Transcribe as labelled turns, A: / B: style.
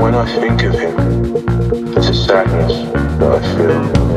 A: when I think of him, there's a sadness that I feel.